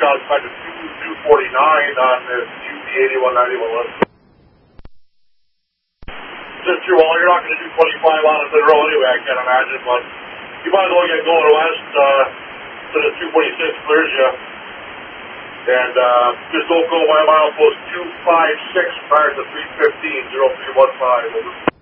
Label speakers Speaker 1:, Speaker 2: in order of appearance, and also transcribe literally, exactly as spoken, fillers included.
Speaker 1: shot is back to two forty-nine on this U P eighty-one ninety-one list. Just through all, you're not going to do twenty-five on it in a row anyway, I can't imagine, but you might as well get going west uh, to the two forty-six clears you. And uh, just don't go by mile post two five six prior to three fifteen, zero three one five. Over.